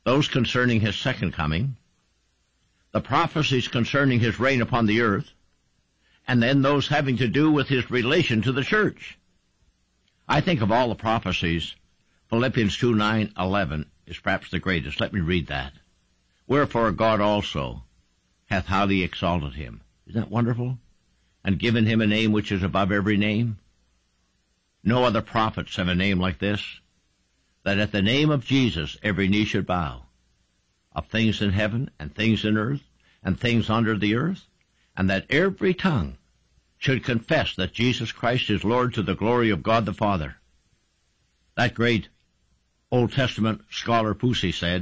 those concerning his second coming, the prophecies concerning his reign upon the earth, and then those having to do with his relation to the church. I think of all the prophecies, Philippians 2:9-11 is perhaps the greatest. Let me read that. Wherefore God also hath highly exalted him. Isn't that wonderful? And given him a name which is above every name. No other prophets have a name like this, that at the name of Jesus every knee should bow, of things in heaven and things in earth and things under the earth, and that every tongue should confess that Jesus Christ is Lord to the glory of God the Father. That great Old Testament scholar Pusey said,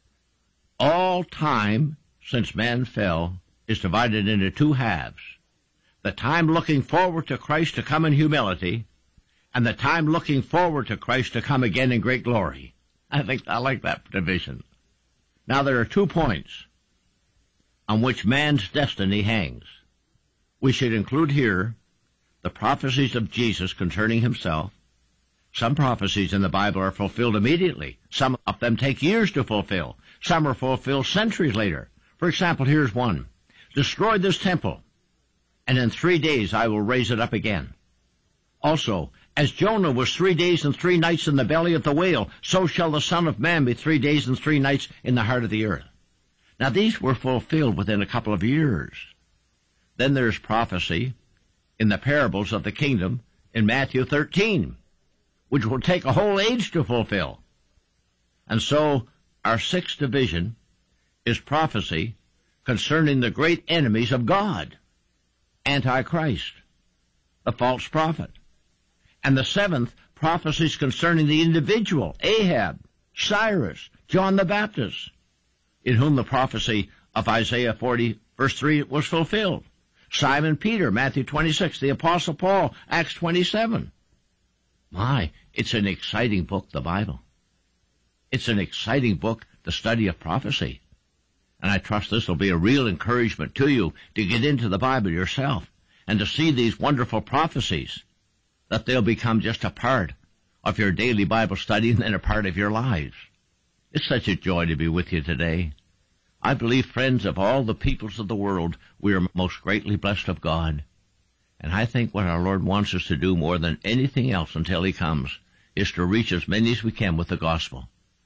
all time since man fell is divided into two halves, the time looking forward to Christ to come in humility, and the time looking forward to Christ to come again in great glory. I like that division. Now there are 2 points on which man's destiny hangs. We should include here the prophecies of Jesus concerning himself. Some prophecies in the Bible are fulfilled immediately. Some of them take years to fulfill. Some are fulfilled centuries later. For example, here's one. Destroy this temple, and in 3 days I will raise it up again. Also, as Jonah was 3 days and 3 nights in the belly of the whale, so shall the Son of Man be 3 days and 3 nights in the heart of the earth. Now these were fulfilled within a couple of years. Then there's prophecy in the parables of the kingdom in Matthew 13, which will take a whole age to fulfill. And so our 6th division is prophecy concerning the great enemies of God, Antichrist, the false prophet. And the 7th, prophecies concerning the individual, Ahab, Cyrus, John the Baptist, in whom the prophecy of Isaiah 40, verse 3 was fulfilled. Simon Peter, Matthew 26, the Apostle Paul, Acts 27. My, it's an exciting book, the Bible. It's an exciting book, the study of prophecy. And I trust this will be a real encouragement to you to get into the Bible yourself and to see these wonderful prophecies, that they'll become just a part of your daily Bible study and then a part of your lives. It's such a joy to be with you today. I believe, friends, of all the peoples of the world, we are most greatly blessed of God. And I think what our Lord wants us to do more than anything else until he comes is to reach as many as we can with the gospel.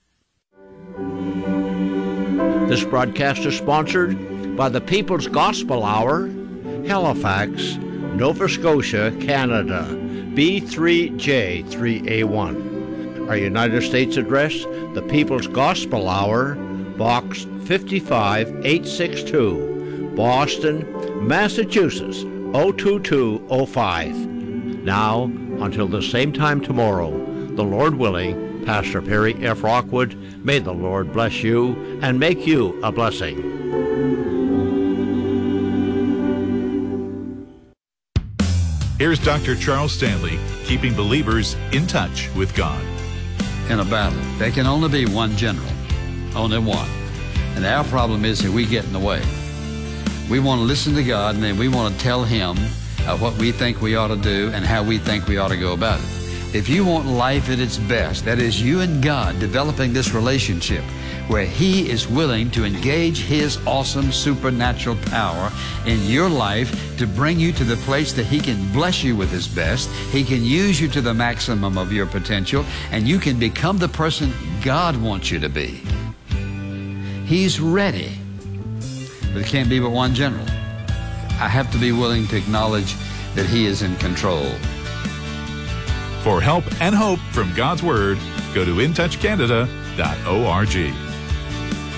This broadcast is sponsored by the People's Gospel Hour, Halifax, Nova Scotia, Canada, B3J3A1. Our United States address, the People's Gospel Hour, Box 55862, Boston, Massachusetts, 02205. Now, until the same time tomorrow, the Lord willing, Pastor Perry F. Rockwood, may the Lord bless you and make you a blessing. Here's Dr. Charles Stanley, keeping believers in touch with God. In a battle, there can only be one general, only one. And our problem is that we get in the way. We want to listen to God, and then we want to tell him what we think we ought to do and how we think we ought to go about it. If you want life at its best, that is you and God developing this relationship where he is willing to engage his awesome supernatural power in your life to bring you to the place that he can bless you with his best, he can use you to the maximum of your potential, and you can become the person God wants you to be. He's ready. But it can't be but one general. I have to be willing to acknowledge that he is in control. For help and hope from God's Word, go to intouchcanada.org.